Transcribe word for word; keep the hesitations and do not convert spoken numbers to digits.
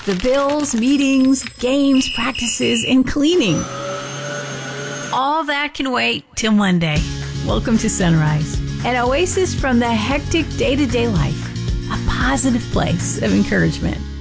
The bills, meetings, games, practices, and cleaning. All that can wait till Monday. Welcome to Sunrise, an oasis from the hectic day-to-day life, a positive place of encouragement.